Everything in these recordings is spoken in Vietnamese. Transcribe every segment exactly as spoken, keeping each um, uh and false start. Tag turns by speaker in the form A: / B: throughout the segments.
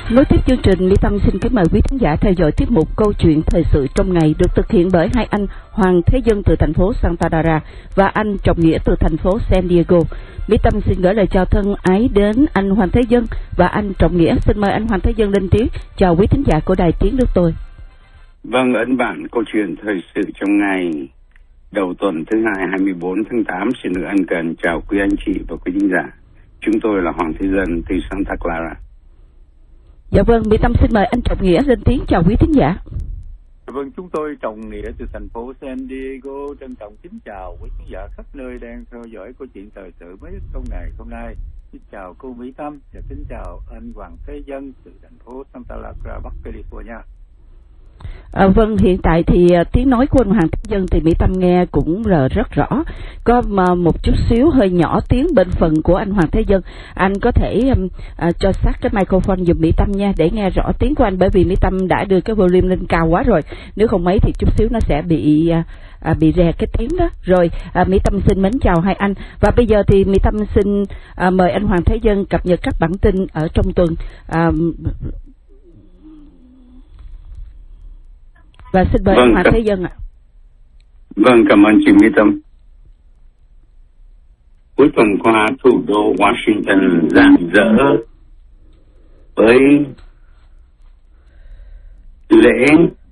A: Nối tiếp chương trình, Mỹ Tâm xin kính mời quý khán giả theo dõi tiết mục Câu chuyện thời sự trong ngày được thực hiện bởi hai anh Hoàng Thế Dân từ thành phố Santa Clara và anh Trọng Nghĩa từ thành phố San Diego. Mỹ Tâm xin gửi lời chào thân ái đến anh Hoàng Thế Dân và anh Trọng Nghĩa. Xin mời anh Hoàng Thế Dân lên tiếng chào quý khán giả của Đài Tiếng Nước Tôi.
B: Vâng, ấn bản câu chuyện thời sự trong ngày đầu tuần thứ hai hai mươi bốn tháng tám xin được ân cần chào quý anh chị và quý khán giả. Chúng tôi là Hoàng Thế Dân từ Santa Clara.
A: Dạ vâng, Mỹ Tâm xin mời anh Trọng Nghĩa lên tiếng chào quý khán giả.
C: Vâng, chúng tôi Trọng Nghĩa từ thành phố San Diego trân trọng kính chào quý khán giả khắp nơi đang theo dõi câu chuyện thời sự mới nhất trong ngày hôm nay. Xin chào cô Mỹ Tâm và kính chào anh Hoàng Thế Dân từ thành phố Santa Clara, Bắc California.
A: À, vâng, hiện tại thì uh, tiếng nói của anh Hoàng Thế Dân thì Mỹ Tâm nghe cũng uh, rất rõ. Có uh, một chút xíu hơi nhỏ tiếng bên phần của anh Hoàng Thế Dân. Anh có thể um, uh, cho sát cái microphone giùm Mỹ Tâm nha, để nghe rõ tiếng của anh, bởi vì Mỹ Tâm đã đưa cái volume lên cao quá rồi. Nếu không mấy thì chút xíu nó sẽ bị uh, uh, bị rè cái tiếng đó. Rồi uh, Mỹ Tâm xin mến chào hai anh. Và bây giờ thì Mỹ Tâm xin uh, mời anh Hoàng Thế Dân cập nhật các bản tin ở trong tuần. Uh, Và xin mời
B: vâng,
A: Hoàng Thế Dân ạ.
B: Vâng, cảm ơn chị Mỹ Tâm. Cuối tuần qua, thủ đô Washington rạng rỡ với lễ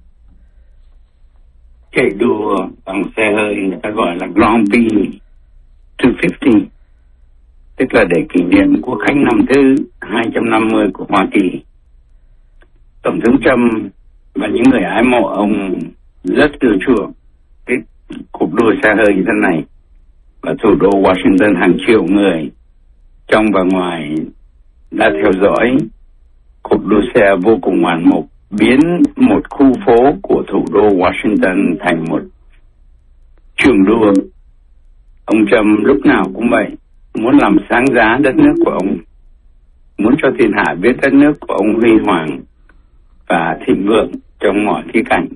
B: chạy đua bằng xe hơi, người ta gọi là Grand Prix hai trăm năm mươi, tức là để kỷ niệm quốc khánh năm thứ hai trăm năm mươi của Hoa Kỳ. Tổng thống Trump và những người ái mộ ông rất ưa chuộng cái cuộc đua xe hơi như thế này. Và thủ đô Washington hàng triệu người trong và ngoài đã theo dõi cuộc đua xe vô cùng ngoạn mục, biến một khu phố của thủ đô Washington thành một trường đua. Ông Trump lúc nào cũng vậy, muốn làm sáng giá đất nước của ông, muốn cho thiên hạ biết đất nước của ông huy hoàng và thịnh vượng trong mọi khía cạnh.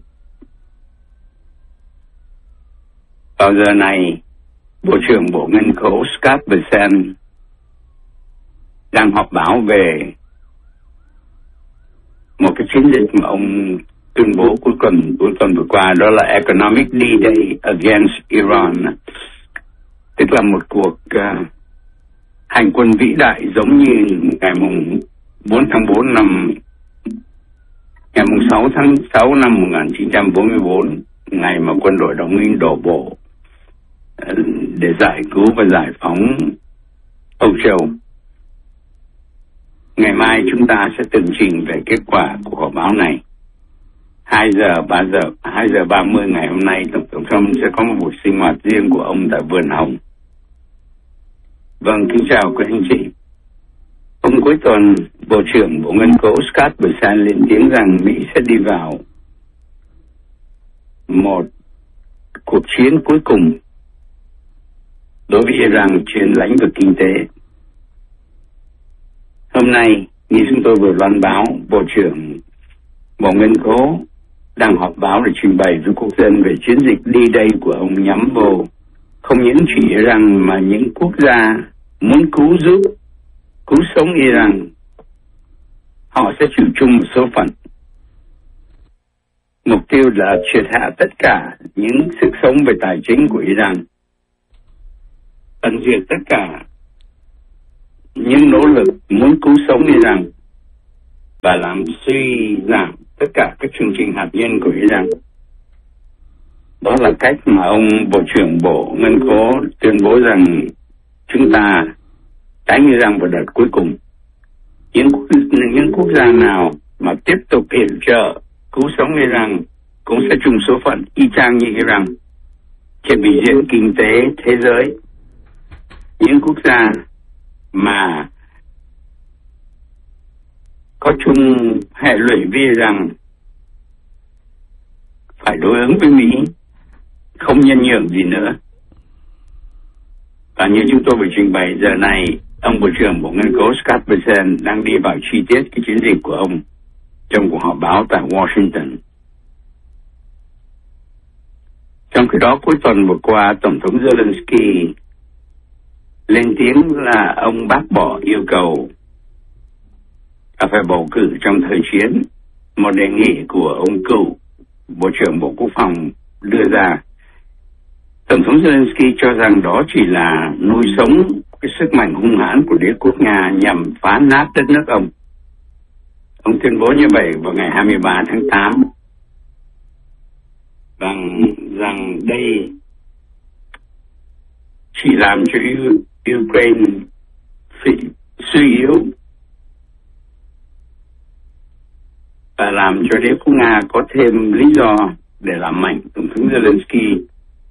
B: Vào giờ này, Bộ trưởng Bộ Ngân khố Scott Bessent đang họp báo về một cái chiến dịch mà ông tuyên bố cuối tuần cuối tuần vừa qua, đó là Economic D-Day against Iran, tức là một cuộc uh, hành quân vĩ đại giống như ngày mùng bốn tháng bốn năm ngày sáu tháng sáu năm một nghìn chín trăm bốn mươi bốn, ngày mà quân đội đồng minh đổ bộ để giải cứu và giải phóng Âu Châu. Ngày mai chúng ta sẽ tường trình về kết quả của họp báo này. hai giờ ba giờ hai giờ ba mươi ngày hôm nay, Tổng thống Trump sẽ có một buổi sinh hoạt riêng của ông tại Vườn Hồng. Vâng, kính chào quý anh chị. Hôm cuối tuần, Bộ trưởng Bộ Ngân khố Scott Bessent lên tiếng rằng Mỹ sẽ đi vào một cuộc chiến cuối cùng đối với Iran trên lĩnh vực kinh tế. Hôm nay, như chúng tôi vừa loan báo, Bộ trưởng Bộ Ngân khố đang họp báo để trình bày với quốc dân về chiến dịch D-Day của ông nhắm vô không những chỉ Iran mà những quốc gia muốn cứu giúp, cứu sống Iran. Họ sẽ chịu chung một số phận. Mục tiêu là triệt hạ tất cả những sức sống về tài chính của Iran, tận diệt tất cả những nỗ lực muốn cứu sống Iran và làm suy giảm tất cả các chương trình hạt nhân của Iran. Đó là cách mà ông Bộ trưởng Bộ Ngân khố tuyên bố rằng chúng ta đánh Iran vào đợt cuối cùng. Những, những quốc gia nào mà tiếp tục hiệp trợ cứu sống Iran cũng sẽ chung số phận y chang như Iran trên bình diện kinh tế thế giới. Những quốc gia mà có chung hệ lụy với Iran phải đối ứng với Mỹ, không nhân nhượng gì nữa. Và như chúng tôi vừa trình bày, giờ này ông Bộ trưởng Bộ Ngân khố Scott Bessent đang đi vào chi tiết cái chiến dịch của ông trong cuộc họp báo tại Washington. Trong khi đó, cuối tuần vừa qua, Tổng thống Zelensky lên tiếng là ông bác bỏ yêu cầu phải bầu cử trong thời chiến. Một đề nghị của ông cựu Bộ trưởng Bộ Quốc phòng đưa ra. Tổng thống Zelensky cho rằng đó chỉ là nuôi sống cái sức mạnh hung hãn của đế quốc Nga nhằm phá nát đất nước ông. Ông tuyên bố như vậy vào ngày hai mươi ba tháng tám rằng, rằng đây chỉ làm cho Ukraine suy yếu và làm cho đế quốc Nga có thêm lý do để làm mạnh. Tổng thống Zelensky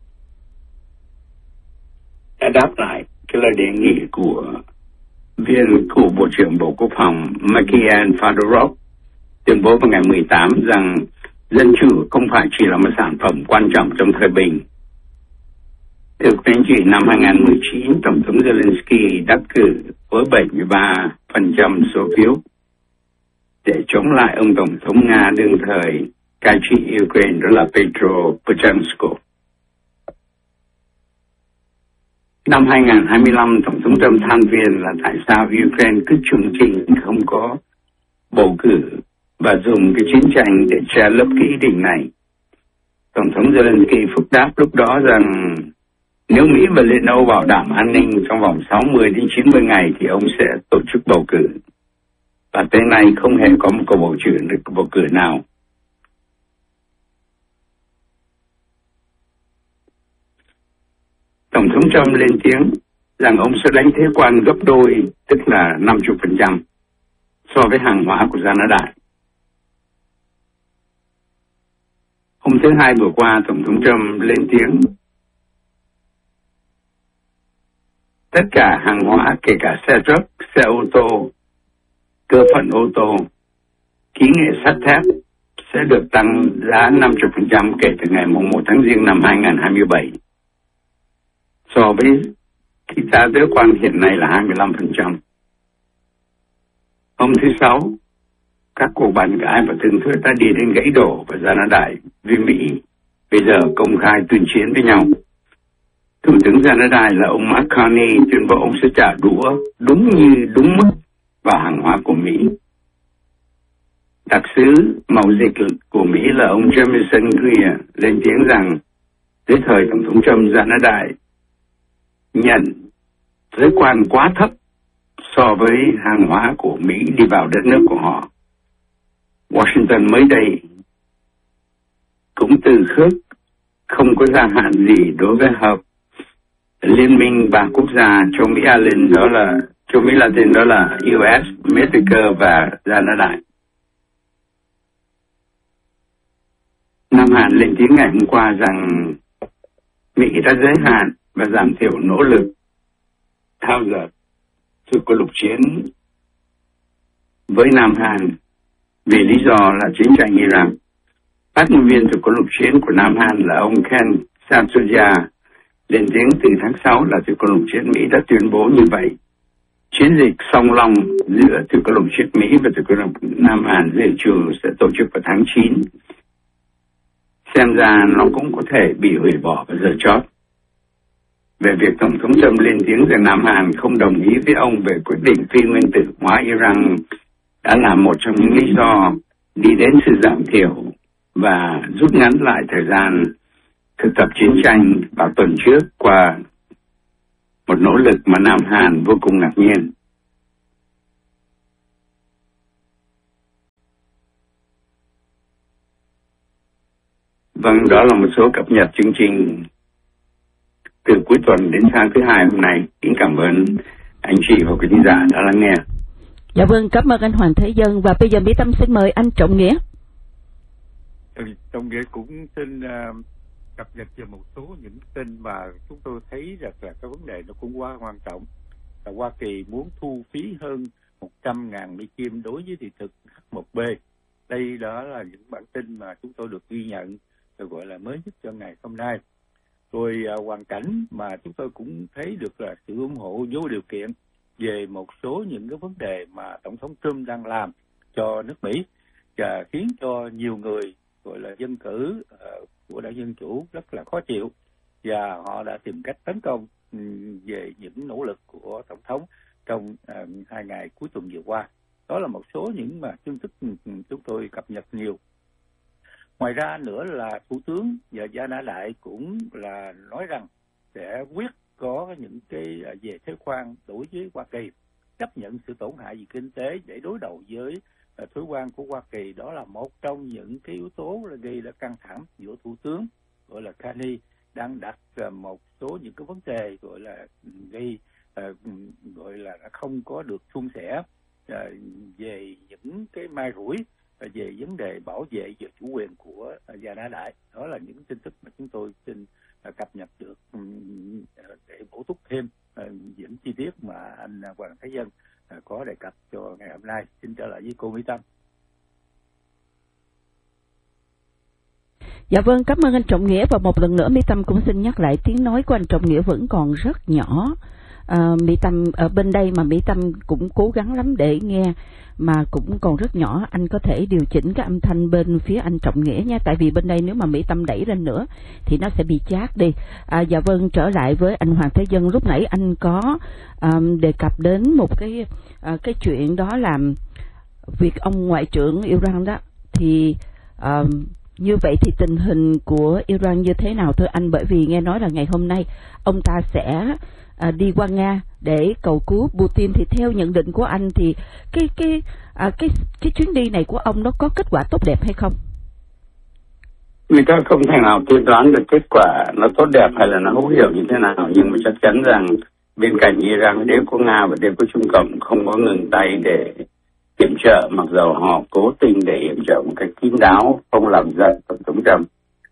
B: đã đáp lại cái lời đề nghị của viên cựu Bộ trưởng Bộ Quốc phòng Mikhail Fedorov, tuyên bố vào ngày mười tám rằng dân chủ không phải chỉ là một sản phẩm quan trọng trong thời bình. Thực tế chỉ năm hai nghìn không trăm mười chín, Tổng thống Zelensky đắc cử với bảy mươi ba phần trăm số phiếu để chống lại ông Tổng thống Nga đương thời cai trị Ukraine, đó là Petro Poroshenko. Năm hai nghìn không trăm hai mươi lăm, Tổng thống Trump than phiền là tại sao Ukraine cứ trùng trình không có bầu cử và dùng cái chiến tranh để che lấp cái ý định này. Tổng thống Zelensky phúc đáp lúc đó rằng nếu Mỹ và Liên Âu bảo đảm an ninh trong vòng sáu mươi đến chín mươi ngày thì ông sẽ tổ chức bầu cử. Và tới nay không hề có một cuộc bầu cử, bầu cử nào. Tổng thống Trump lên tiếng rằng ông sẽ đánh thuế quan gấp đôi, tức là năm mươi phần trăm so với hàng hóa của gia拿đại. Hôm thứ Hai vừa qua, Tổng thống Trump lên tiếng tất cả hàng hóa, kể cả xe truck, xe ô tô, cơ phận ô tô, kỹ nghệ sắt thép sẽ được tăng giá năm mươi phần trăm kể từ ngày mùng một tháng Giêng năm hai nghìn không trăm hai mươi bảy. So với cái giá thuế quan hiện nay là hai mươi lăm phần trăm. Hôm thứ Sáu, các cuộc bàn cãi và thương thuyết đã đi đến gãy đổ và gia拿đại vì Mỹ bây giờ công khai tuyên chiến với nhau. Thủ tướng gia拿đại là ông Mark Carney tuyên bố ông sẽ trả đũa đúng như đúng mức vào hàng hóa của Mỹ. Đặc sứ mậu dịch của Mỹ là ông Jamieson Greer lên tiếng rằng dưới thời Tổng thống Trump, gia拿đại nhận thuế quan quá thấp so với hàng hóa của Mỹ đi vào đất nước của họ. Washington mới đây cũng từ khước không có gia hạn gì đối với hợp Liên minh ba quốc gia châu Mỹ Latin, đó là châu Mỹ Latin, đó là u ét, Mexico và gia拿đại. Nam Hàn lên tiếng ngày hôm qua rằng Mỹ đã giới hạn và giảm thiểu nỗ lực thao dượt sự cuộc lục chiến với Nam Hàn vì lý do là chiến tranh Iran. Phát ngôn viên từ cuộc lục chiến của Nam Hàn là ông Ken Satsuya lên tiếng từ tháng sáu là từ cuộc lục chiến Mỹ đã tuyên bố như vậy. Chiến dịch song long giữa từ cuộc lục chiến Mỹ và từ cuộc lục Nam Hàn dự trù sẽ tổ chức vào tháng chín. Xem ra nó cũng có thể bị hủy bỏ vào giờ chót. Về việc Tổng thống Trump lên tiếng rằng Nam Hàn không đồng ý với ông về quyết định phi nguyên tử hóa Iran đã là một trong những lý do đi đến sự giảm thiểu và rút ngắn lại thời gian thực tập chiến tranh vào tuần trước qua một nỗ lực mà Nam Hàn vô cùng ngạc nhiên. Vâng, đó là một số cập nhật chương trình từ cuối tuần đến sáng thứ Hai hôm nay. Kính cảm ơn anh chị và quý khán giả đã lắng nghe.
A: Dạ vâng, cảm ơn anh Hoàng Thế Dân. Và bây giờ Mỹ Tâm xin mời anh Trọng Nghĩa.
C: Ừ, Trọng Nghĩa cũng xin uh, cập nhật về một số những tin mà chúng tôi thấy rằng là cái vấn đề nó cũng quá quan trọng. Là Hoa Kỳ muốn thu phí hơn một trăm ngàn Mỹ Kim đối với thị thực H một B. Đây đó là những bản tin mà chúng tôi được ghi nhận, được gọi là mới nhất cho ngày hôm nay. Rồi uh, hoàn cảnh mà chúng tôi cũng thấy được là sự ủng hộ vô điều kiện về một số những cái vấn đề mà Tổng thống Trump đang làm cho nước Mỹ và khiến cho nhiều người gọi là dân cử uh, của đảng Dân Chủ rất là khó chịu, và họ đã tìm cách tấn công um, về những nỗ lực của Tổng thống trong uh, hai ngày cuối tuần vừa qua. Đó là một số những mà tin tức chúng tôi cập nhật nhiều. Ngoài ra nữa là Thủ tướng và Gia Nã Đại cũng là nói rằng sẽ quyết có những cái về thuế quan đối với Hoa Kỳ, chấp nhận sự tổn hại về kinh tế để đối đầu với thuế quan của Hoa Kỳ. Đó là một trong những cái yếu tố là gây ra căng thẳng giữa Thủ tướng gọi là Carney đang đặt một số những cái vấn đề gọi là gây uh, gọi là không có được suôn sẻ uh, về những cái mai rủi uh, về vấn đề bảo vệ về chủ quyền của uh, Gia Nã Đại. Đó là những tin tức mà chúng tôi xin uh, cập nhật được um, để bổ túc thêm uh, những chi tiết mà anh uh, Hoàng Thế Dân uh, có đề cập cho ngày hôm nay. Xin trở lại với cô Mỹ Tâm.
A: Dạ vâng, cảm ơn anh Trọng Nghĩa, và một lần nữa Mỹ Tâm cũng xin nhắc lại tiếng nói của anh Trọng Nghĩa vẫn còn rất nhỏ. À, Mỹ Tâm ở bên đây mà Mỹ Tâm cũng cố gắng lắm để nghe mà cũng còn rất nhỏ. Anh có thể điều chỉnh cái âm thanh bên phía anh Trọng Nghĩa nha, tại vì bên đây nếu mà Mỹ Tâm đẩy lên nữa thì nó sẽ bị chát đi. À, dạ vâng, trở lại với anh Hoàng Thế Dân, lúc nãy anh có um, đề cập đến một cái uh, cái chuyện đó là việc ông Ngoại trưởng Iran đó, thì um, như vậy thì tình hình của Iran như thế nào thưa anh? Bởi vì nghe nói là ngày hôm nay ông ta sẽ à, đi qua Nga để cầu cứu Putin, thì theo nhận định của anh thì cái cái à, cái cái chuyến đi này của ông nó có kết quả tốt đẹp hay không?
B: Người ta không thể nào tiên đoán được kết quả nó tốt đẹp hay là nó hữu hiệu như thế nào, nhưng mà chắc chắn rằng bên cạnh Iran đều có Nga và đều có Trung Cộng không có ngừng tay để yểm trợ, mặc dầu họ cố tình để yểm trợ một cách kín đáo, không làm giận tổng thống Trump.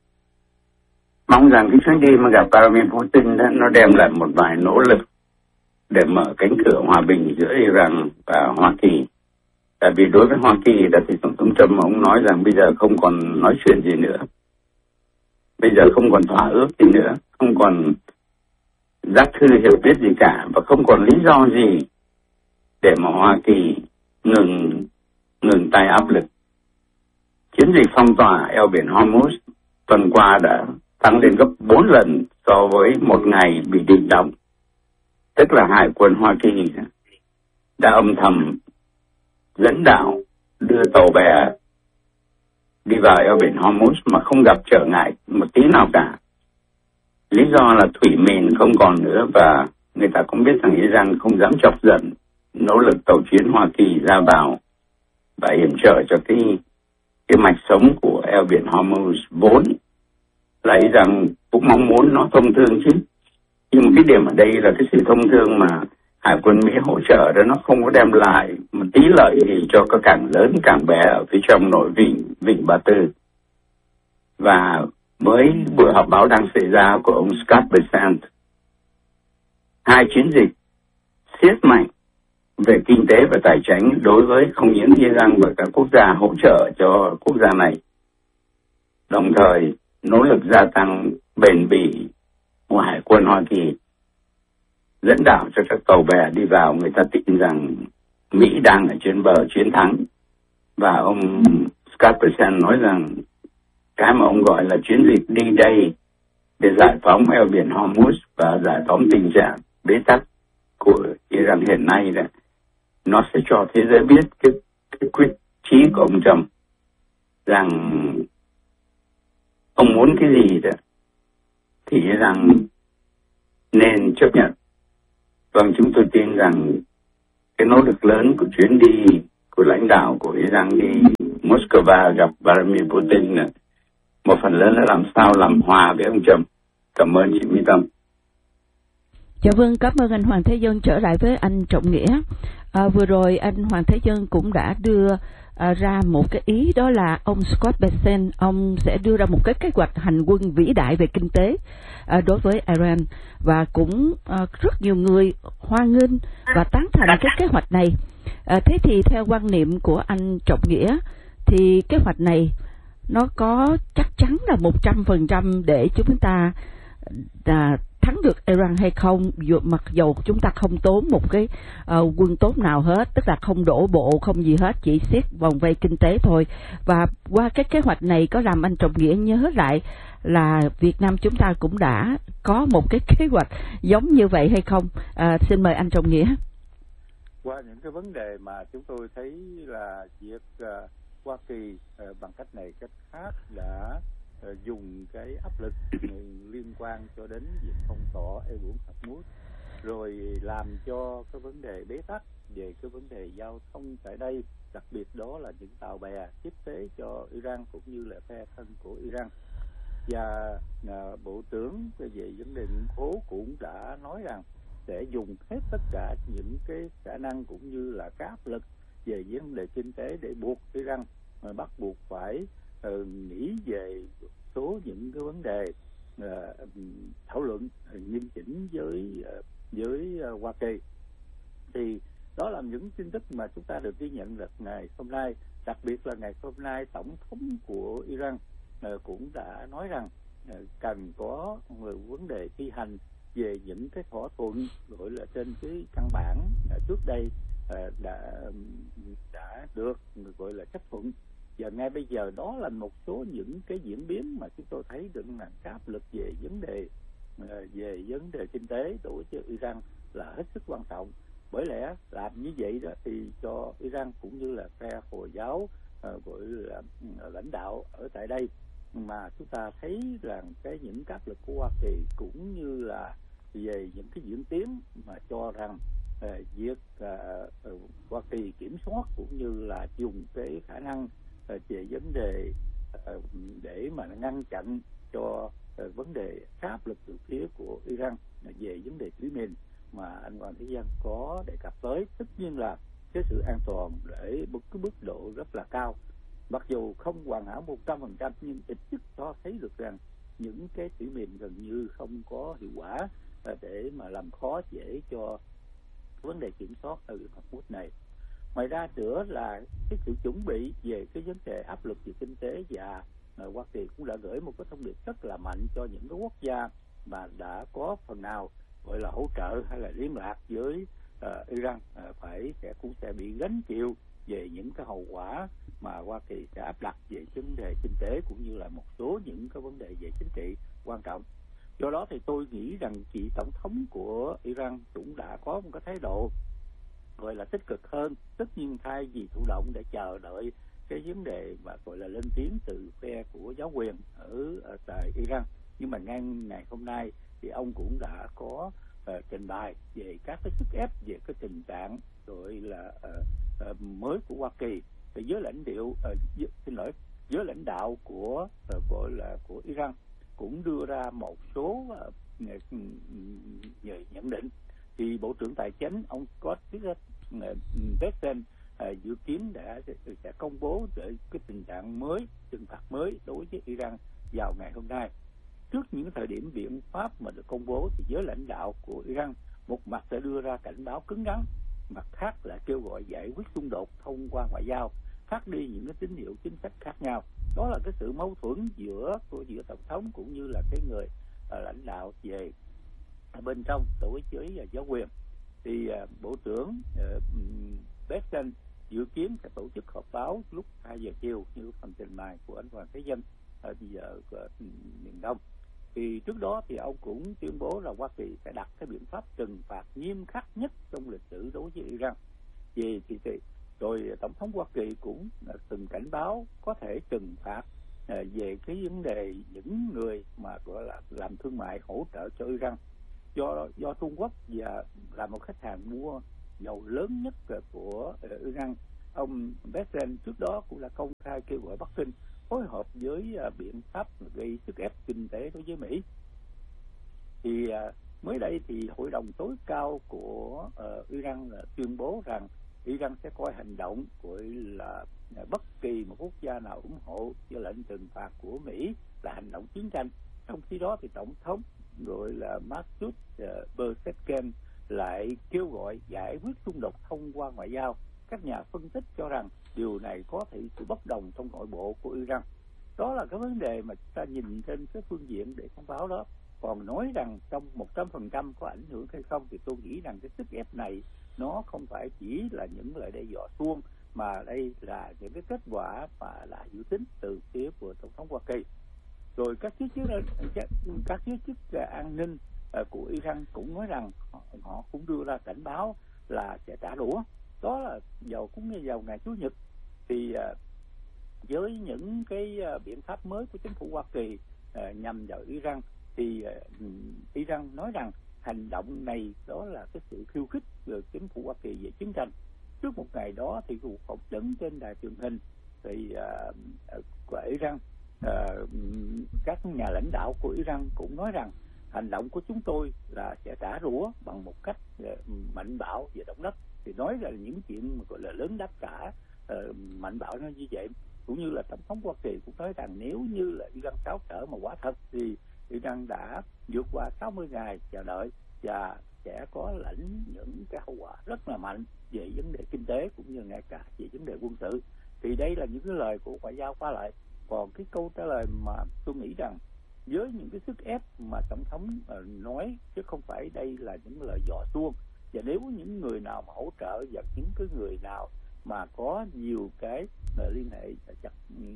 B: Mong rằng cái chuyến đi mà gặp Vladimir Putin đó, nó đem lại một vài nỗ lực để mở cánh cửa hòa bình giữa Iran và Hoa Kỳ. Tại vì đối với Hoa Kỳ là thì tổng thống Trump ông nói rằng bây giờ không còn nói chuyện gì nữa, bây giờ không còn thỏa ước gì nữa, không còn giác thư hiểu biết gì cả, và không còn lý do gì để mà Hoa Kỳ ngừng ngừng tay áp lực. Chiến dịch phong tỏa eo biển Hormuz tuần qua đã tăng lên gấp bốn lần so với một ngày bị định động. Tức là Hải quân Hoa Kỳ đã âm thầm dẫn đạo đưa tàu bè đi vào eo biển Hormuz mà không gặp trở ngại một tí nào cả. Lý do là thủy mìn không còn nữa, và người ta cũng biết rằng Iran không dám chọc giận nỗ lực tàu chiến Hoa Kỳ ra vào và yểm trợ cho cái cái mạch sống của eo biển Hormuz, vốn là rằng cũng mong muốn nó thông thương chứ. Nhưng mà cái điểm ở đây là cái sự thông thương mà Hải quân Mỹ hỗ trợ đó nó không có đem lại một tí lợi gì cho các cảng lớn, cảng bé ở phía trong nội vịnh vịnh Ba Tư. Và với buổi họp báo đang xảy ra của ông Scott Bessent, hai chiến dịch siết mạnh về kinh tế và tài chính đối với không những Iran và các quốc gia hỗ trợ cho quốc gia này, đồng thời nỗ lực gia tăng bền bỉ của Hải quân Hoa Kỳ dẫn đạo cho các tàu bè đi vào. Người ta tin rằng Mỹ đang ở trên bờ chiến thắng, và ông Scott Bessent nói rằng cái mà ông gọi là chiến dịch D-Day để giải phóng eo biển Hormuz và giải phóng tình trạng bế tắc của Iran hiện nay là nó sẽ cho thế giới biết cái, cái quyết chí của ông Trump rằng ông muốn cái gì đó thì rằng nên chấp nhận. Vâng, chúng tôi tin rằng cái nỗ lực lớn của chuyến đi của lãnh đạo của Iran đi Moscow gặp Vladimir Putin là một phần lớn là làm sao làm hòa với ông Trump. Cảm ơn chị Mỹ Tâm.
A: Dạ vâng, cảm ơn anh Hoàng Thế Dân. Trở lại với anh Trọng Nghĩa, à, vừa rồi anh Hoàng Thế Dân cũng đã đưa à, ra một cái ý, đó là ông Scott Bessent ông sẽ đưa ra một cái kế hoạch hành quân vĩ đại về kinh tế à, đối với Iran, và cũng à, rất nhiều người hoan nghênh và tán thành cái kế hoạch này. À, thế thì theo quan niệm của anh Trọng Nghĩa thì kế hoạch này nó có chắc chắn là một trăm phần trăm để chúng ta à, thắng được Iran hay không, dù, mặc dầu chúng ta không tốn một cái uh, quân tốt nào hết, tức là không đổ bộ, không gì hết, chỉ siết vòng vây kinh tế thôi. Và qua cái kế hoạch này có làm anh Trọng Nghĩa nhớ lại là Việt Nam chúng ta cũng đã có một cái kế hoạch giống như vậy hay không? À, xin mời anh Trọng Nghĩa.
C: qua những cái vấn đề mà chúng tôi thấy là việc uh, Hoa Kỳ uh, bằng cách này cách khác đã uh, dùng cái áp lực liên quan cho đến việc phong tỏa eo biển Hormuz, rồi làm cho cái vấn đề bế tắc về cái vấn đề giao thông tại đây, đặc biệt đó là những tàu bè tiếp tế cho Iran cũng như là phe thân của Iran. Và uh, Bộ trưởng về vấn đề nguyên khố cũng đã nói rằng sẽ dùng hết tất cả những cái khả năng cũng như là cái áp lực về vấn đề kinh tế để buộc Iran mà bắt buộc phải uh, nghĩ về số những cái vấn đề uh, thảo luận nghiêm chỉnh với uh, với uh, Hoa Kỳ. Thì đó là những tin tức mà chúng ta được ghi nhận được ngày hôm nay. Đặc biệt là ngày hôm nay tổng thống của Iran uh, cũng đã nói rằng uh, cần có một vấn đề thi hành về những cái thỏa thuận gọi là trên cái căn bản uh, trước đây uh, đã đã được gọi là chấp thuận. Và ngay bây giờ đó là một số những cái diễn biến mà chúng tôi thấy được là cái áp lực về vấn đề uh, về vấn đề kinh tế đối với Iran là hết sức quan trọng. Bởi lẽ làm như vậy đó thì cho Iran cũng như là phe Hồi giáo uh, gọi là uh, lãnh đạo ở tại đây, mà chúng ta thấy rằng cái những áp lực của Hoa Kỳ cũng như là về những cái diễn tiến mà cho rằng uh, việc uh, uh, Hoa Kỳ kiểm soát cũng như là dùng cái khả năng uh, về vấn đề uh, để mà ngăn chặn cho uh, vấn đề áp lực từ phía của Iran về vấn đề thủy miền mà anh Hoàng Thế Dân có đề cập tới. Tất nhiên là cái sự an toàn để một cái mức độ rất là cao, mặc dù không hoàn hảo một trăm phần trăm, nhưng ít nhất cho thấy được rằng những cái thủy miền gần như không có hiệu quả để mà làm khó dễ cho vấn đề kiểm soát ở Hormuz này. Ngoài ra nữa là cái sự chuẩn bị về cái vấn đề áp lực về kinh tế, và uh, Hoa Kỳ cũng đã gửi một cái thông điệp rất là mạnh cho những cái quốc gia mà đã có phần nào gọi là hỗ trợ hay là liên lạc với uh, Iran uh, phải sẽ cũng sẽ bị gánh chịu về những cái hậu quả mà Hoa Kỳ sẽ áp đặt về vấn đề kinh tế cũng như là một số những cái vấn đề về chính trị quan trọng. Do đó thì tôi nghĩ rằng chị tổng thống của Iran cũng đã có một cái thái độ gọi là tích cực hơn, tất nhiên thay vì thụ động để chờ đợi cái vấn đề mà gọi là lên tiếng từ phe của giáo quyền ở, ở tại Iran. Nhưng mà ngay ngày hôm nay thì ông cũng đã có uh, trình bày về các cái sức ép về cái tình trạng gọi là uh, uh, mới của Hoa Kỳ thì với lãnh đạo uh, xin lỗi với lãnh đạo của uh, gọi là của Iran cũng đưa ra một số uh, nhận định. Thì Bộ trưởng Tài chính ông Scott Bessent uh, dự kiến đã sẽ công bố về cái tình trạng mới, trừng phạt mới đối với Iran vào ngày hôm nay. Trước những thời điểm biện pháp mà được công bố thì giới lãnh đạo của Iran một mặt sẽ đưa ra cảnh báo cứng rắn, mặt khác là kêu gọi giải quyết xung đột thông qua ngoại giao, phát đi những cái tín hiệu chính sách khác nhau. Đó là cái sự mâu thuẫn giữa của giữa tổng thống cũng như là cái người uh, lãnh đạo về bên trong đối với uh, giáo quyền. Thì uh, Bộ trưởng uh, Bessent dự kiến sẽ tổ chức họp báo lúc hai giờ chiều như phần trình bày của anh Hoàng Thế Dân ở bây giờ của miền Đông. Thì trước đó thì ông cũng tuyên bố là Hoa Kỳ sẽ đặt cái biện pháp trừng phạt nghiêm khắc nhất trong lịch sử đối với Iran. Vì thì, thì rồi tổng thống Hoa Kỳ cũng từng cảnh báo có thể trừng phạt uh, về cái vấn đề những người mà gọi là làm thương mại hỗ trợ cho Iran, do do Trung Quốc và là một khách hàng mua dầu lớn nhất của uh, Iran. Ông Bessent trước đó cũng là công khai kêu gọi Bắc Kinh phối hợp với uh, biện pháp gây sức ép kinh tế đối với Mỹ. Thì uh, mới đây thì Hội đồng tối cao của uh, Iran uh, tuyên bố rằng Iran sẽ coi hành động gọi là uh, bất kỳ một quốc gia nào ủng hộ cho lệnh trừng phạt của Mỹ là hành động chiến tranh. Trong khi đó thì tổng thống gọi là Masoud uh, Pezeshkian lại kêu gọi giải quyết xung đột thông qua ngoại giao. Các nhà phân tích cho rằng điều này có thể sự bất đồng trong nội bộ của Iran. Đó là cái vấn đề mà chúng ta nhìn trên cái phương diện để thông báo đó. Còn nói rằng trong một trăm phần trăm có ảnh hưởng hay không thì tôi nghĩ rằng cái sức ép này nó không phải chỉ là những lời đe dọa suông, mà đây là những cái kết quả mà là dự tính từ phía của Tổng thống Hoa Kỳ. Rồi các giới chức các giới chức an ninh của Iran cũng nói rằng họ, họ cũng đưa ra cảnh báo là sẽ trả đũa đó là vào cũng như vào ngày Chủ nhật. Thì uh, với những cái uh, biện pháp mới của chính phủ Hoa Kỳ uh, nhằm vào Iran, thì uh, Iran nói rằng hành động này đó là cái sự khiêu khích của chính phủ Hoa Kỳ về chiến tranh. Trước một ngày đó thì cuộc phỏng vấn trên đài truyền hình thì uh, của Iran, uh, các nhà lãnh đạo của Iran cũng nói rằng hành động của chúng tôi là sẽ trả đũa bằng một cách uh, mạnh bạo về động đất. Thì nói là những chuyện mà gọi là lớn đáp trả, uh, mạnh bạo nó như vậy. Cũng như là Tổng thống Hoa Kỳ cũng nói rằng nếu như là Iran táo trở mà quả thật thì Iran đã vượt qua sáu mươi ngày chờ đợi và sẽ có lãnh những cái hậu quả rất là mạnh về vấn đề kinh tế cũng như ngay cả về vấn đề quân sự. Thì đây là những cái lời của ngoại giao qua lại. Còn cái câu trả lời mà tôi nghĩ rằng với những cái sức ép mà Tổng thống uh, nói, chứ không phải đây là những lời dọ xuông. Và nếu những người nào mà hỗ trợ và những cái người nào mà có nhiều cái uh, liên hệ chặt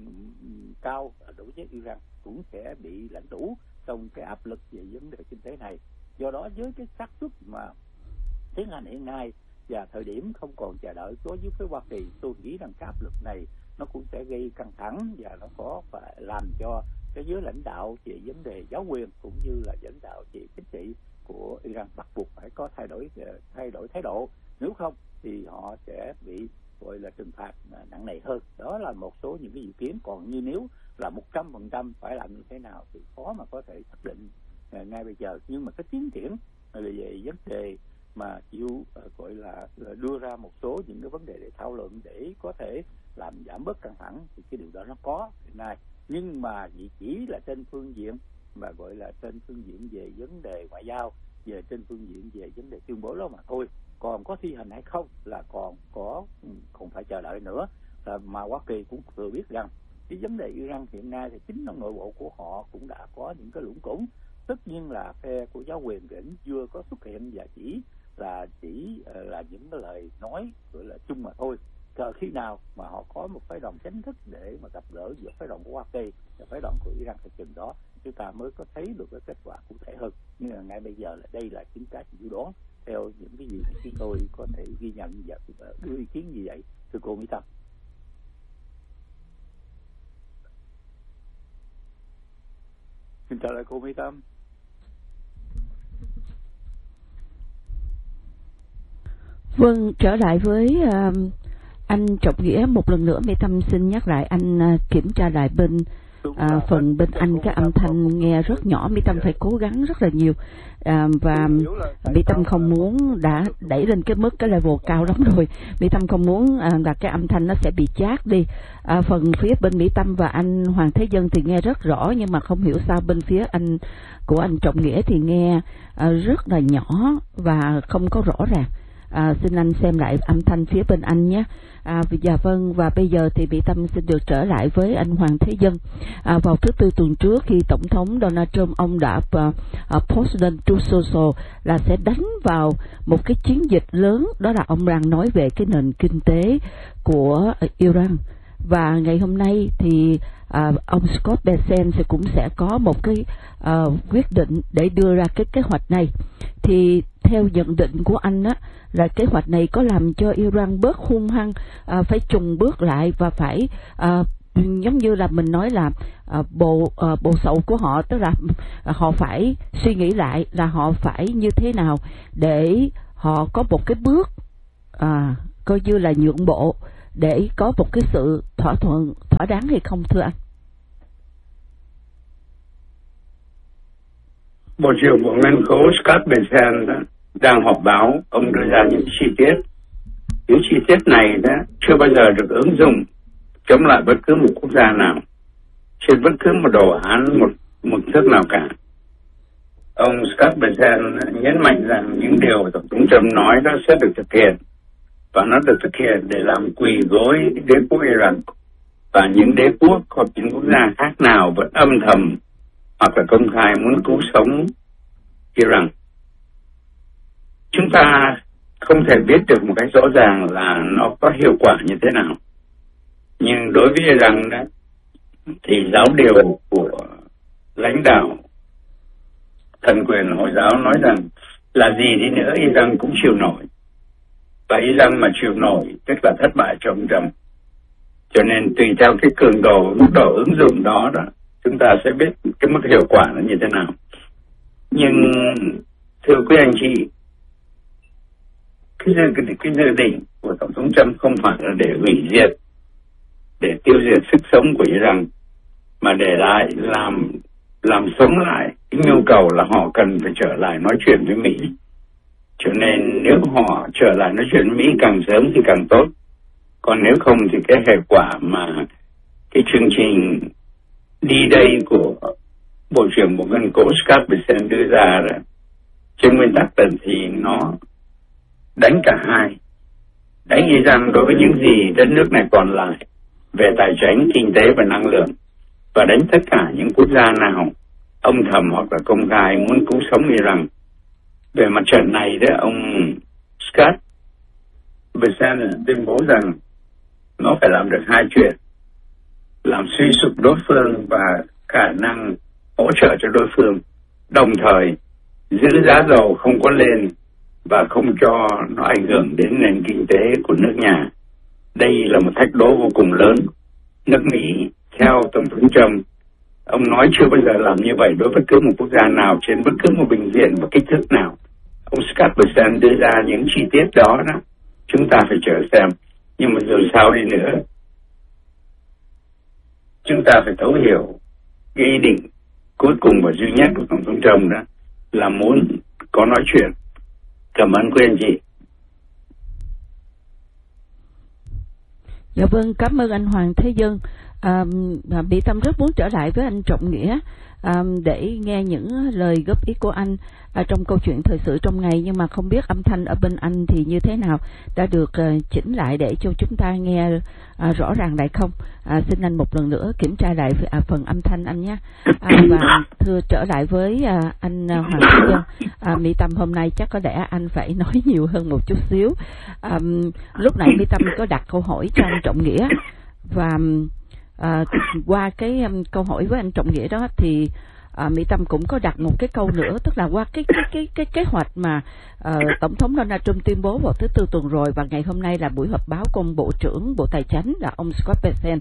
C: um, cao đối với Iran cũng sẽ bị lãnh đủ trong cái áp lực về vấn đề kinh tế này. Do đó với cái xác suất mà tiến hành hiện nay và thời điểm không còn chờ đợi đối với phía Hoa Kỳ, tôi nghĩ rằng cái áp lực này nó cũng sẽ gây căng thẳng và nó có phải làm cho cái giới lãnh đạo về vấn đề giáo quyền cũng như là lãnh đạo về chính trị của Iran bắt buộc phải có thay đổi thay đổi thái độ, nếu không thì họ sẽ bị gọi là trừng phạt nặng nề hơn. Đó là một số những cái dự kiến. Còn như nếu là một trăm phần trăm phải làm như thế nào thì khó mà có thể xác định ngay bây giờ. Nhưng mà cái tiến triển về vấn đề mà chịu uh, gọi là uh, đưa ra một số những cái vấn đề để thảo luận để có thể làm giảm bớt căng thẳng thì cái điều đó nó có hiện nay. Nhưng mà chỉ là trên phương diện mà gọi là trên phương diện về vấn đề ngoại giao, về trên phương diện về vấn đề tuyên bố đó mà thôi. Còn có thi hành hay không là còn có còn phải chờ đợi nữa. Là mà Hoa Kỳ cũng thừa biết rằng cái vấn đề Iran hiện nay thì chính trong nội bộ của họ cũng đã có những cái lũng củng. Tất nhiên là phe của giáo quyền vẫn chưa có xuất hiện và chỉ là chỉ là những cái lời nói gọi là chung mà thôi. Chờ khi nào mà họ có một phái đoàn chính thức để mà gặp gỡ giữa phái đoàn của Hoa Kỳ và phái đoàn của Iran thì chừng đó chúng ta mới có thấy được cái kết quả cụ thể hơn. Nhưng mà ngay bây giờ là đây là những cái dự đoán theo những cái gì mà chúng tôi có thể ghi nhận và đưa ý kiến như vậy. Thưa cô Mỹ Tâm. Xin trả lời cô Mỹ Tâm.
A: Vâng, trở lại với uh, anh Trọng Nghĩa một lần nữa. Mỹ Tâm xin nhắc lại anh uh, kiểm tra lại bên uh, phần bên anh cái âm thanh nghe rất nhỏ. Mỹ Tâm phải cố gắng rất là nhiều uh, và Mỹ Tâm không muốn đã đẩy lên cái mức cái level cao lắm rồi. Mỹ Tâm không muốn uh, là cái âm thanh nó sẽ bị chát đi. Uh, phần phía bên Mỹ Tâm và anh Hoàng Thế Dân thì nghe rất rõ, nhưng mà không hiểu sao bên phía anh của anh Trọng Nghĩa thì nghe uh, rất là nhỏ và không có rõ ràng. À, xin anh xem lại âm thanh phía bên anh nhé. À, dạ vâng, và bây giờ thì Mỹ Tâm xin được trở lại với anh Hoàng Thế Dân. À, vào thứ Tư tuần trước khi Tổng thống Donald Trump ông đã uh, uh, post lên Truth Social là sẽ đánh vào một cái chiến dịch lớn, đó là ông đang nói về cái nền kinh tế của uh, Iran. Và ngày hôm nay thì uh, ông Scott Bessent cũng sẽ có một cái uh, quyết định để đưa ra cái kế hoạch này. Thì theo nhận định của anh á, là kế hoạch này có làm cho Iran bớt hung hăng, uh, phải chùng bước lại và phải uh, giống như là mình nói là uh, bộ uh, bộ sậu của họ, tức là uh, họ phải suy nghĩ lại là họ phải như thế nào để họ có một cái bước uh, coi như là nhượng bộ để có một cái sự thỏa thuận thỏa đáng hay không, thưa anh?
B: Bộ trưởng Bộ Ngân khố Scott Bessent đang họp báo, ông đưa ra những chi tiết. Những chi tiết này đó chưa bao giờ được ứng dụng chống lại bất cứ một quốc gia nào trên bất cứ một đồ án, một một thức nào cả. Ông Scott Bessent nhấn mạnh rằng những điều Tổng thống Trump nói đó sẽ được thực hiện, và nó được thực hiện để làm quỳ gối đế quốc Iran và những đế quốc hoặc những quốc gia khác nào vẫn âm thầm hoặc là công khai muốn cứu sống Iran. Chúng ta không thể biết được một cách rõ ràng là nó có hiệu quả như thế nào. Nhưng đối với Iran đó, thì giáo điều của lãnh đạo thần quyền Hồi giáo nói rằng là gì đi nữa Iran cũng chịu nổi. và Iran mà chịu nổi tức là thất bại cho ông Trump. Cho nên tùy theo cái cường độ, mức độ ứng dụng đó đó, chúng ta sẽ biết cái mức hiệu quả nó như thế nào. Nhưng thưa quý anh chị, cái dự, cái dự định của Tổng thống Trump không phải là để hủy diệt, để tiêu diệt sức sống của Iran, mà để lại làm làm sống lại cái nhu cầu là họ cần phải trở lại nói chuyện với Mỹ. Cho nên nếu họ trở lại nói chuyện với Mỹ càng sớm thì càng tốt. Còn nếu không thì cái hệ quả mà cái chương trình đi đây của Bộ trưởng Bộ Ngân cổ Scott Bessent đưa ra là trên nguyên tắc tận thì nó đánh cả hai. Đánh Iran đối với những gì đất nước này còn lại về tài chính, kinh tế và năng lượng, và đánh tất cả những quốc gia nào âm thầm hoặc là công khai muốn cứu sống Iran. Về mặt trận này đó, ông Scott Bessent tuyên bố rằng nó phải làm được hai chuyện: làm suy sụp đối phương và khả năng hỗ trợ cho đối phương, đồng thời giữ giá dầu không có lên và không cho nó ảnh hưởng đến nền kinh tế của nước nhà. Đây là một thách đố vô cùng lớn. Nước Mỹ, theo Tổng thống Trump, ông nói chưa bao giờ làm như vậy đối với bất cứ một quốc gia nào trên bất cứ một bình diện và kích thước nào. Ông Scott Bessent đưa ra những chi tiết đó, đó chúng ta phải chờ xem. Nhưng mà dù sao đi nữa, chúng ta phải thấu hiểu cái ý định cuối cùng và duy nhất của Tổng thống Trump đó là muốn có nói chuyện. Cảm ơn quý anh chị.
A: Dạ vâng, cảm ơn anh Hoàng Thế Dân. À, Mỹ Tâm rất muốn trở lại với anh Trọng Nghĩa à, để nghe những lời góp ý của anh à, trong câu chuyện thời sự trong ngày, nhưng mà không biết âm thanh ở bên anh thì như thế nào, đã được à, chỉnh lại để cho chúng ta nghe à, rõ ràng lại không? À, xin anh một lần nữa kiểm tra lại à, phần âm thanh anh nhé. À, và thưa trở lại với à, anh à, Hoàng Thế Dân, à, Mỹ Tâm hôm nay chắc có lẽ anh phải nói nhiều hơn một chút xíu. À, lúc nãy Mỹ Tâm có đặt câu hỏi cho anh Trọng Nghĩa, và À, qua cái um, câu hỏi với anh Trọng Nghĩa đó thì à, Mỹ Tâm cũng có đặt một cái câu nữa, tức là qua cái cái cái cái kế hoạch mà uh, Tổng thống Donald Trump tuyên bố vào thứ tư tuần rồi, và ngày hôm nay là buổi họp báo của ông Bộ trưởng Bộ Tài chính là ông Scott Bessent,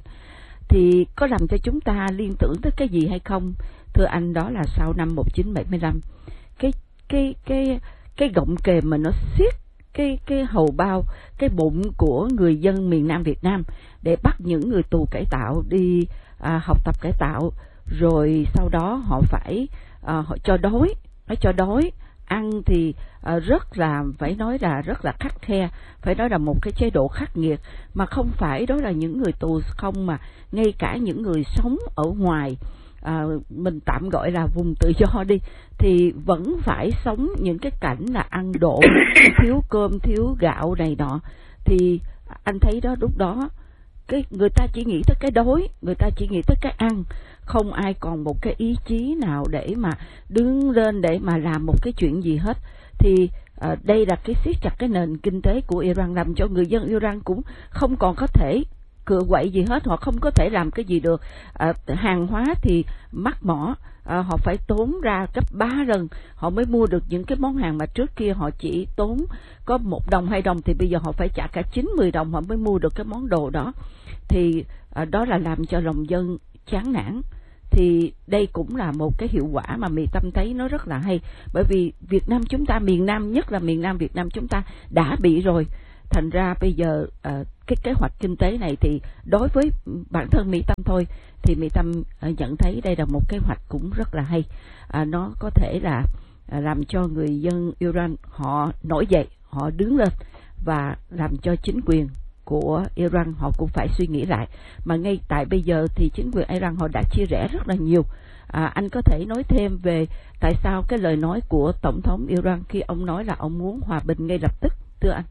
A: thì có làm cho chúng ta liên tưởng tới cái gì hay không? Thưa anh, đó là sau năm một nghìn chín trăm bảy mươi lăm, cái cái cái cái gọng kềm mà nó siết cái cái hầu bao, cái bụng của người dân miền Nam Việt Nam để bắt những người tù cải tạo đi à, học tập cải tạo, rồi sau đó họ phải à, họ cho đói, phải cho đói, ăn thì à, rất là, phải nói là rất là khắt khe, phải nói là một cái chế độ khắc nghiệt, mà không phải đó là những người tù không, mà ngay cả những người sống ở ngoài, à, mình tạm gọi là vùng tự do đi, thì vẫn phải sống những cái cảnh là ăn độn, thiếu cơm, thiếu gạo này nọ. Thì anh thấy đó, lúc đó cái người ta chỉ nghĩ tới cái đói, người ta chỉ nghĩ tới cái ăn, không ai còn một cái ý chí nào để mà đứng lên để mà làm một cái chuyện gì hết. Thì à, đây là cái siết chặt cái nền kinh tế của Iran, làm cho người dân Iran cũng không còn có thể cựa quậy gì hết, họ không có thể làm cái gì được. À, hàng hóa thì mắc mỏ, à, họ phải tốn ra gấp ba lần họ mới mua được những cái món hàng mà trước kia họ chỉ tốn có một đồng hai đồng, thì bây giờ họ phải trả cả chín mười đồng họ mới mua được cái món đồ đó. Thì à, đó là làm cho lòng dân chán nản. Thì đây cũng là một cái hiệu quả mà Mỹ Tâm thấy nó rất là hay, bởi vì Việt Nam chúng ta, miền Nam, nhất là miền Nam Việt Nam chúng ta đã bị rồi. Thành ra bây giờ à, cái kế hoạch kinh tế này thì đối với bản thân Mỹ Tâm thôi, thì Mỹ Tâm à, nhận thấy đây là một kế hoạch cũng rất là hay. À, nó có thể là à, làm cho người dân Iran họ nổi dậy, họ đứng lên, và làm cho chính quyền của Iran họ cũng phải suy nghĩ lại. Mà ngay tại bây giờ thì chính quyền Iran họ đã chia rẽ rất là nhiều. À, anh có thể nói thêm về tại sao cái lời nói của Tổng thống Iran khi ông nói là ông muốn hòa bình ngay lập tức, thưa anh?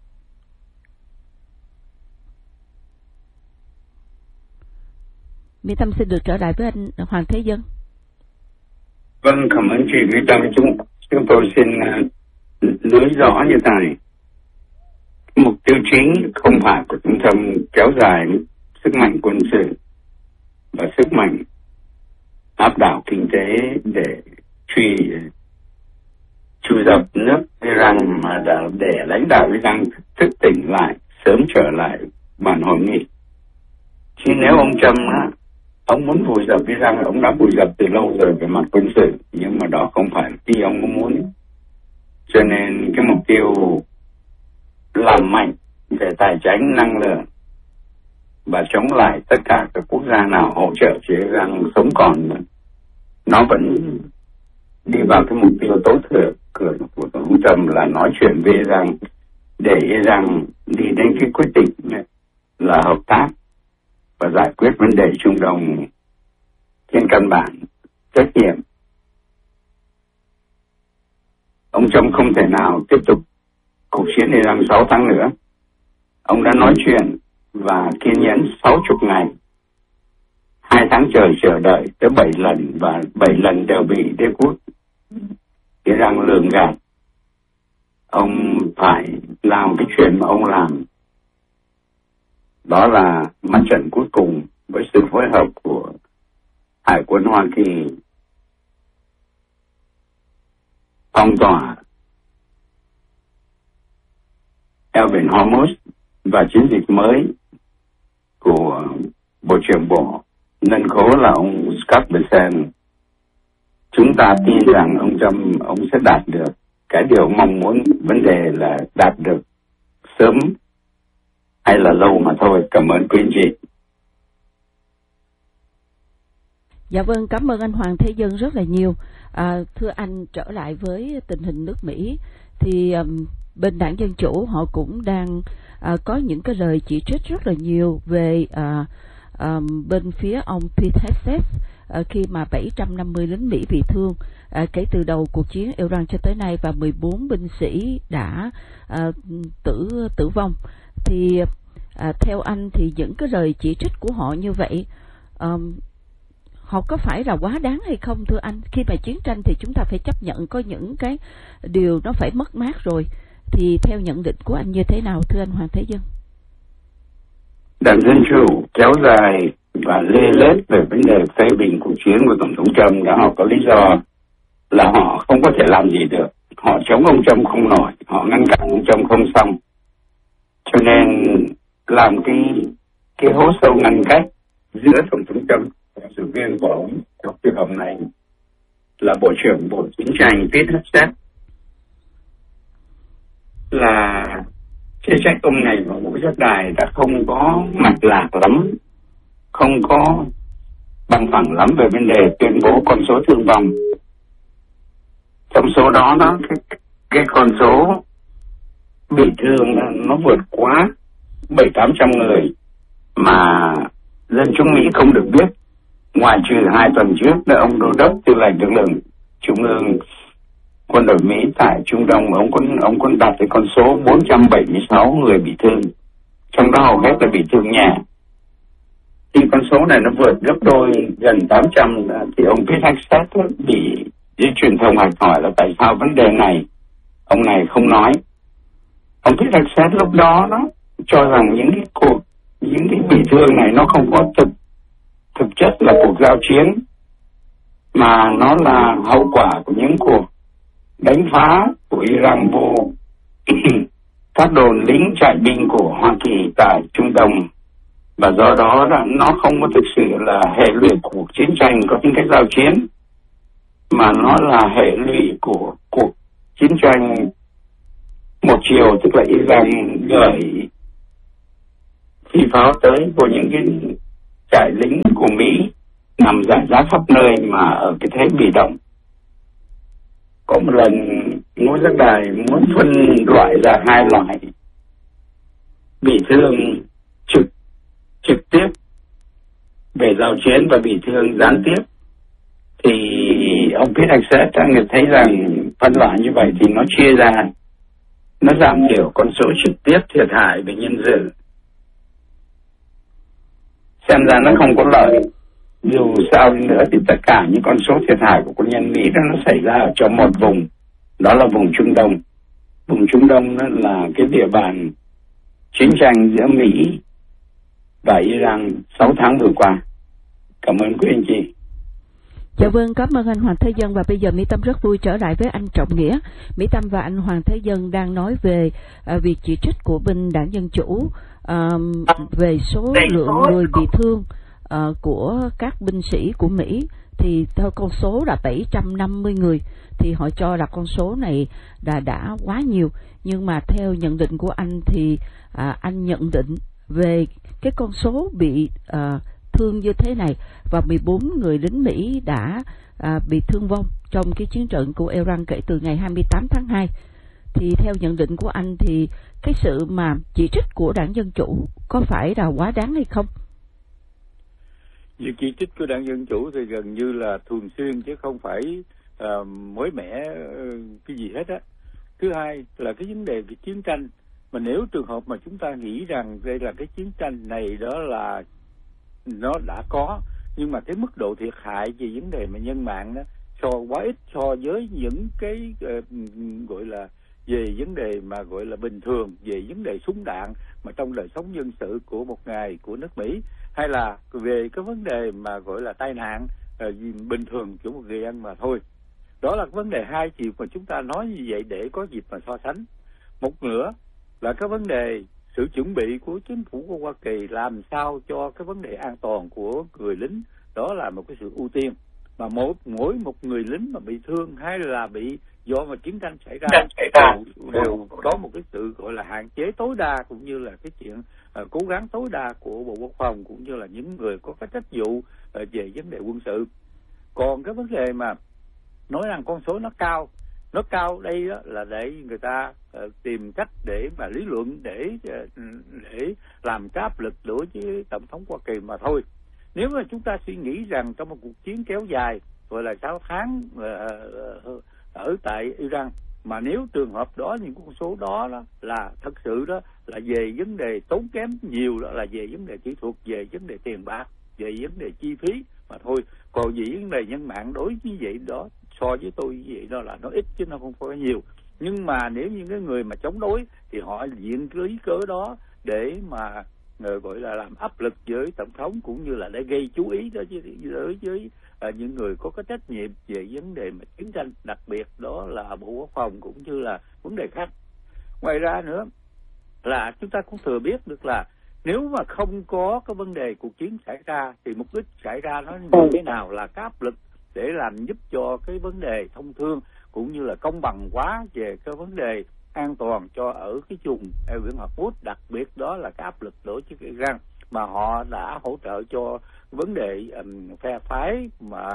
A: Mỹ Tâm xin được trở lại với anh Hoàng Thế Dân.
B: Vâng, cảm ơn chị Mỹ Tâm. Chúng, chúng tôi xin uh, nói rõ như thế này. Mục tiêu chính không phải của chúng ta kéo dài sức mạnh quân sự và sức mạnh áp đảo kinh tế để truy chủ dập nước Iran mà đã để lãnh đạo Iran thức tỉnh lại, sớm trở lại bàn hội nghị. Chứ nếu ông Trump á, ông muốn vùi dập Iran, ông đã vùi dập từ lâu rồi về mặt quân sự, nhưng mà đó không phải khi ông có muốn. Cho nên cái mục tiêu làm mạnh về tài chính, năng lượng và chống lại tất cả các quốc gia nào hỗ trợ cho Iran sống còn, nó vẫn đi vào cái mục tiêu tối thượng của Tổng thống Trump là nói chuyện với Iran để Iran đi đến cái quyết định là hợp tác và giải quyết vấn đề Trung Đông trên căn bản trách nhiệm. Ông Trump không thể nào tiếp tục cuộc chiến Iran sáu tháng nữa. Ông đã nói chuyện và kiên nhẫn sáu mươi ngày, hai tháng trời chờ đợi tới bảy lần, và bảy lần đều bị đế quốc Iran lường gạt. Ông phải làm cái chuyện mà ông làm, đó là mặt trận cuối cùng với sự phối hợp của Hải quân Hoa Kỳ phong tỏa eo biển Hormuz và chiến dịch mới của Bộ trưởng Bộ Ngân khố là ông Scott Bessent. Chúng ta tin rằng ông Trump ông sẽ đạt được cái điều mong muốn, vấn đề là đạt được sớm hay là lâu mà thôi. Cảm ơn quý anh chị.
A: Dạ vâng, cảm ơn anh Hoàng Thế Dân rất là nhiều. À, thưa anh, trở lại với tình hình nước Mỹ thì um, bên đảng Dân Chủ họ cũng đang à, có những cái lời chỉ trích rất là nhiều về à, à, bên phía ông Pete Hegseth à, khi mà bảy trăm năm mươi lính Mỹ bị thương à, kể từ đầu cuộc chiến Iran cho tới nay, và mười bốn binh sĩ đã à, tử tử vong. Thì à, theo anh thì những cái lời chỉ trích của họ như vậy à, họ có phải là quá đáng hay không thưa anh? Khi mà chiến tranh thì chúng ta phải chấp nhận có những cái điều nó phải mất mát rồi. Thì theo nhận định của anh như thế nào thưa anh Hoàng Thế Dân?
B: Đảng Dân Chủ kéo dài và lê lết về vấn đề phê bình cuộc chiến của Tổng thống Trump đã họ có lý do là họ không có thể làm gì được. Họ chống ông Trump không nổi, họ ngăn cản ông Trump không xong. Cho nên làm cái cái hố sâu ngăn cách giữa Tổng thống Trump và sự viên của ông trong trường hợp này là Bộ trưởng Bộ Chiến tranh Pete Hegseth, là chê trách ông này vào mỗi giác đài đã không có mạch lạc lắm, không có bằng phẳng lắm về vấn đề tuyên bố con số thương vong. Trong số đó đó cái, cái con số bị thương nó vượt quá bảy tám trăm người mà dân chúng Mỹ không được biết, ngoài trừ hai tuần trước là ông Đô đốc Tư lệnh lực lượng Trung ương quân đội Mỹ tại Trung Đông, ông quân ông quân đặt cái con số bốn trăm bảy mươi sáu người bị thương, trong đó hầu hết là bị thương nhẹ. Thì con số này nó vượt gấp đôi, gần tám trăm, thì ông Pete Hegseth bị dưới truyền thông hỏi hỏi là tại sao vấn đề này ông này không nói. Ông Pete Hegseth lúc đó nó cho rằng những cái cuộc những cái bị thương này nó không có thực thực chất là cuộc giao chiến, mà nó là hậu quả của những cuộc đánh phá của Iran vô các đồn lính trại binh của Hoa Kỳ tại Trung Đông, và do đó là nó không có thực sự là hệ lụy của cuộc chiến tranh có tính cách giao chiến, mà nó là hệ lụy của cuộc chiến tranh một chiều, tức là Iran gửi phi pháo tới của những cái trại lính của Mỹ nằm rải rác khắp nơi mà ở cái thế bị động. Có một lần ngôi giác đài muốn phân loại ra hai loại bị thương trực trực tiếp về giao chiến và bị thương gián tiếp, thì ông Pete Hegseth đã thấy rằng phân loại như vậy thì nó chia ra, nó giảm thiểu con số trực tiếp thiệt hại về nhân sự. Xem ra nó không có lợi. Dù sao đi nữa thì tất cả những con số thiệt hại của quân nhân Mỹ đó nó xảy ra ở trong một vùng, đó là vùng Trung Đông. Vùng Trung Đông đó là cái địa bàn chiến tranh giữa Mỹ và Iran sáu tháng vừa qua. Cảm ơn quý anh chị.
A: Dạ vâng, cảm ơn anh Hoàng Thế Dân, và bây giờ Mỹ Tâm rất vui trở lại với anh Trọng Nghĩa. Mỹ Tâm và anh Hoàng Thế Dân đang nói về uh, việc chỉ trích của binh Đảng Dân Chủ uh, về số lượng người bị thương uh, của các binh sĩ của Mỹ. Thì theo con số là bảy trăm năm mươi người, thì họ cho là con số này đã, đã quá nhiều. Nhưng mà theo nhận định của anh thì à, anh nhận định về cái con số bị à, thương như thế này, và mười bốn người lính Mỹ đã à, bị thương vong trong cái chiến trận của Iran kể từ ngày hai mươi tám tháng hai. Thì theo nhận định của anh thì cái sự mà chỉ trích của Đảng Dân Chủ có phải là quá đáng hay không?
C: Việc chỉ trích của Đảng Dân Chủ thì gần như là thường xuyên chứ không phải uh, mới mẻ uh, cái gì hết á. Thứ hai là cái vấn đề về chiến tranh, mà nếu trường hợp mà chúng ta nghĩ rằng đây là cái chiến tranh này đó là nó đã có, nhưng mà cái mức độ thiệt hại về vấn đề mà nhân mạng đó so quá ít so với những cái uh, gọi là về vấn đề mà gọi là bình thường, về vấn đề súng đạn mà trong đời sống dân sự của một ngày của nước Mỹ, hay là về cái vấn đề mà gọi là tai nạn uh, bình thường của một người ăn mà thôi. Đó là cái vấn đề hai chiều mà chúng ta nói như vậy để có dịp mà so sánh. Một nữa là cái vấn đề sự chuẩn bị của chính phủ của Hoa Kỳ làm sao cho cái vấn đề an toàn của người lính, đó là một cái sự ưu tiên. Mà mỗi, mỗi một người lính mà bị thương hay là bị do mà chiến tranh xảy ra đều, đều có một cái sự gọi là hạn chế tối đa, cũng như là cái chuyện uh, cố gắng tối đa của Bộ Quốc phòng cũng như là những người có cái trách vụ uh, về vấn đề quân sự. Còn cái vấn đề mà nói rằng con số nó cao, nó cao đây đó là để người ta uh, tìm cách để mà lý luận để uh, để làm cái áp lực đối với Tổng thống Hoa Kỳ mà thôi. Nếu mà chúng ta suy nghĩ rằng trong một cuộc chiến kéo dài gọi là sáu tháng uh, uh, ở tại Iran, mà nếu trường hợp đó những con số đó, đó là thật sự đó là về vấn đề tốn kém nhiều, đó là về vấn đề kỹ thuật, về vấn đề tiền bạc, về vấn đề chi phí mà thôi. Còn về vấn đề nhân mạng đối với vậy đó, so với tôi như vậy đó là nó ít chứ nó không phải nhiều. Nhưng mà nếu những cái người mà chống đối thì họ diện cái lý cớ đó để mà uh, gọi là làm áp lực với tổng thống, cũng như là để gây chú ý đó đối với uh, những người có cái trách nhiệm về vấn đề mà chiến tranh, đặc biệt đó là Bộ Quốc phòng cũng như là vấn đề khác. Ngoài ra nữa là chúng ta cũng thừa biết được là nếu mà không có cái vấn đề cuộc chiến xảy ra thì mục đích xảy ra nó như thế nào, là cái áp lực để làm giúp cho cái vấn đề thông thương cũng như là công bằng hóa về cái vấn đề an toàn cho ở cái vùng eo biển Hormuz, đặc biệt đó là cái áp lực đối với Iran mà họ đã hỗ trợ cho vấn đề um, phe phái mà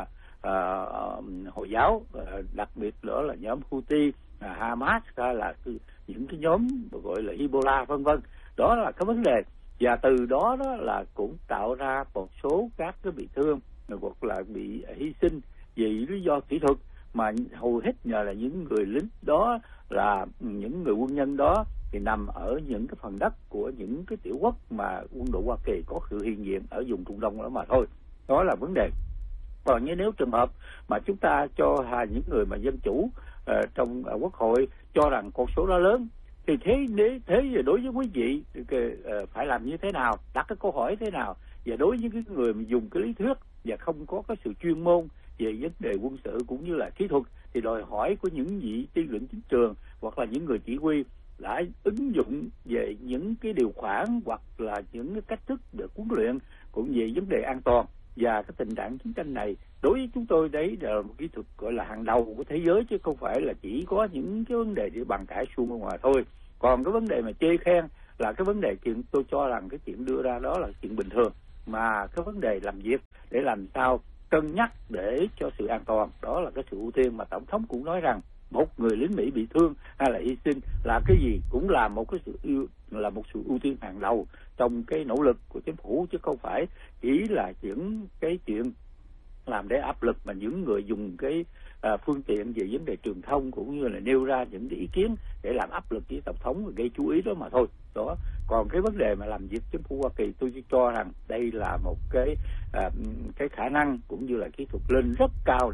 C: uh, Hồi giáo, uh, đặc biệt đó là nhóm Houthi, uh, Hamas, hay là những cái nhóm gọi là Hezbollah vân vân. Đó là cái vấn đề, và từ đó đó là cũng tạo ra một số các cái bị thương hoặc là bị hy sinh vì lý do kỹ thuật, mà hầu hết nhờ là những người lính đó, là những người quân nhân đó thì nằm ở những cái phần đất của những cái tiểu quốc mà quân đội Hoa Kỳ có sự hiện diện ở vùng Trung Đông đó mà thôi. Đó là vấn đề. Còn như nếu trường hợp mà chúng ta cho hà những người mà dân chủ uh, trong uh, quốc hội cho rằng con số đó lớn, thì thế nếu thế thì đối với quý vị uh, phải làm như thế nào, đặt cái câu hỏi thế nào, và đối với cái người mà dùng cái lý thuyết và không có cái sự chuyên môn về vấn đề quân sự cũng như là kỹ thuật, thì đòi hỏi của những vị tiên lệnh chính trường hoặc là những người chỉ huy đã ứng dụng về những cái điều khoản hoặc là những cái cách thức để huấn luyện cũng về vấn đề an toàn. Và cái tình trạng chiến tranh này đối với chúng tôi đấy là một kỹ thuật gọi là hàng đầu của thế giới, chứ không phải là chỉ có những cái vấn đề để bàn cãi suông ở ngoài thôi. Còn cái vấn đề mà chê khen là cái vấn đề chuyện tôi cho rằng cái chuyện đưa ra đó là chuyện bình thường, mà cái vấn đề làm việc để làm sao cân nhắc để cho sự an toàn, đó là cái sự ưu tiên. Mà tổng thống cũng nói rằng một người lính Mỹ bị thương hay là hy sinh là cái gì cũng là một cái sự ưu là một sự ưu tiên hàng đầu trong cái nỗ lực của chính phủ, chứ không phải chỉ là những cái chuyện làm để áp lực mà những người dùng cái à, phương tiện về vấn đề truyền thông cũng như là nêu ra những cái ý kiến để làm áp lực với tổng thống và gây chú ý đó mà thôi. Đó. Còn cái vấn đề mà làm việc chính phủ Hoa Kỳ, tôi chỉ cho rằng đây là một cái à, cái khả năng cũng như là kỹ thuật lên rất cao